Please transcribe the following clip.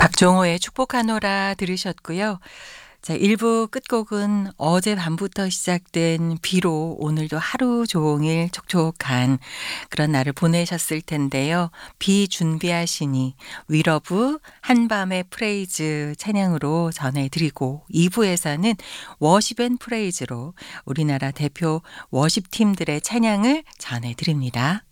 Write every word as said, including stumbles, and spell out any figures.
박종호의 축복하노라 들으셨고요. 자, 일 부 끝곡은 어젯밤부터 시작된 비로 오늘도 하루 종일 촉촉한 그런 날을 보내셨을 텐데요. 비 준비하시니 위러브 한밤의 프레이즈 찬양으로 전해드리고 이 부에서는 워십 앤 프레이즈로 우리나라 대표 워십팀들의 찬양을 전해드립니다.